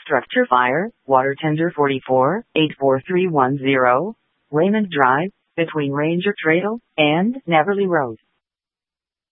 Structure fire, water tender 44, 84310, Raymond Drive, between Ranger Trail and Neverly Road.